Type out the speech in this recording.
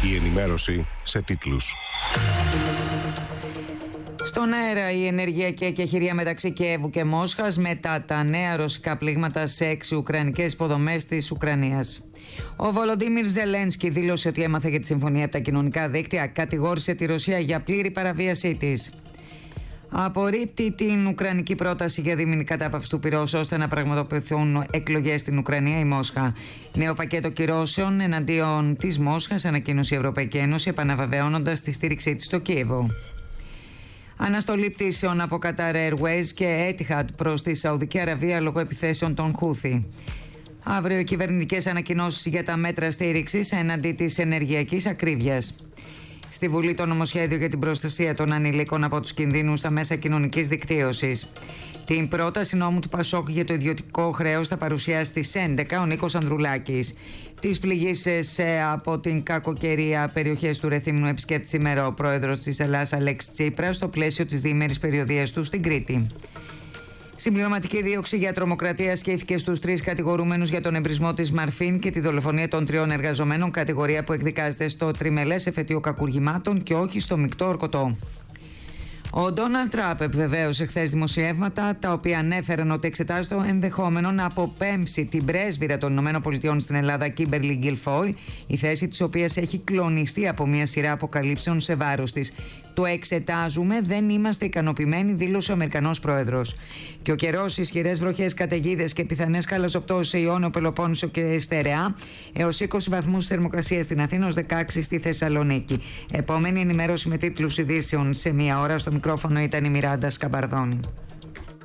Η ενημέρωση σε τίτλους. Στον αέρα η ενεργειακή εκεχηρία μεταξύ Κιέβου και Μόσχας μετά τα νέα ρωσικά πλήγματα σε 6 ουκρανικές υποδομές της Ουκρανίας. Ο Βολοντίμιρ Ζελένσκι δήλωσε ότι έμαθε για τη συμφωνία από τα κοινωνικά δίκτυα, κατηγόρησε τη Ρωσία για πλήρη παραβίασή της. Απορρίπτει την ουκρανική πρόταση για δίμηνη κατάπαυση του πυρός ώστε να πραγματοποιηθούν εκλογές στην Ουκρανία η Μόσχα. Νέο πακέτο κυρώσεων εναντίον της Μόσχας ανακοίνωσε η Ευρωπαϊκή Ένωση, επαναβεβαιώνοντας τη στήριξή της στο Κίεβο. Αναστολή πτήσεων από Qatar Airways και Etihad προς τη Σαουδική Αραβία λόγω επιθέσεων των Χούθι. Αύριο οι κυβερνητικές ανακοινώσεις για τα μέτρα στήριξης έναντι της ενεργειακής ακρίβειας. Στη Βουλή το νομοσχέδιο για την προστασία των ανηλίκων από τους κινδύνους στα μέσα κοινωνικής δικτύωσης. Την πρόταση νόμου του Πασόκ για το ιδιωτικό χρέος θα παρουσιάσει στις 11 ο Νίκος Ανδρουλάκης. Τις πληγήσεις από την κακοκαιρία περιοχές του Ρεθύμνου επισκέπτει σήμερα ο πρόεδρος της Ελλάδας Αλέξης Τσίπρας στο πλαίσιο της διήμερης περιοδίας του στην Κρήτη. Συμπληρωματική δίωξη για τρομοκρατία ασκήθηκε στους 3 κατηγορούμενους για τον εμπρισμό της Μαρφίν και τη δολοφονία των 3 εργαζομένων, κατηγορία που εκδικάζεται στο τριμελές εφετείο κακουργημάτων και όχι στο μεικτό ορκωτό. Ο Ντόναλντ Τραμπ επιβεβαίωσε χθες δημοσιεύματα τα οποία ανέφεραν ότι εξετάζει το ενδεχόμενο να αποπέμψει την πρέσβυρα των ΗΠΑ στην Ελλάδα, Κίμπερλι Γκιλφόιλ, η θέση της οποίας έχει κλονιστεί από μια σειρά αποκαλύψεων σε βάρος της. Το εξετάζουμε, δεν είμαστε ικανοποιημένοι, δήλωσε ο Αμερικανός πρόεδρος. Και ο καιρός, ισχυρές βροχές, καταιγίδες και πιθανές χαλαζοπτώσεις σε Ιόνιο, Πελοπόννησο και Στερεά, έως 20 βαθμούς θερμοκρασία στην Αθήνα, ως 16 στη Θεσσαλονίκη. Επόμενη ενημέρωση με τίτλους ειδήσεων σε μία ώρα. Στο μικρόφωνο ήταν η Μιράντα Σκαμπαρδόνη.